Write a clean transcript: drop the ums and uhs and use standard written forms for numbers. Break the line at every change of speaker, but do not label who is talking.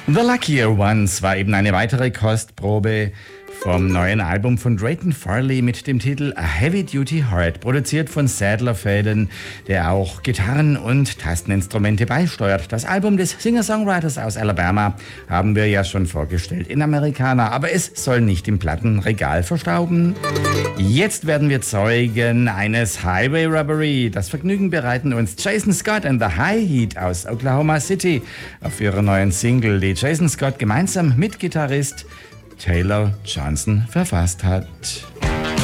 The Luckier Ones war eben eine weitere Kostprobe vom neuen Album von Drayton Farley mit dem Titel A Heavy Duty Heart, produziert von Sadler Fäden, der auch Gitarren und Tasteninstrumente beisteuert. Das Album des Singer-Songwriters aus Alabama haben wir ja schon vorgestellt in Americana, aber es soll nicht im Plattenregal verstauben. Jetzt werden wir Zeugen eines Highway Robbery. Das Vergnügen bereiten uns Jason Scott and the High Heat aus Oklahoma City auf ihrer neuen Single, die Jason Scott gemeinsam mit Gitarrist Taylor Johnson verfasst hat.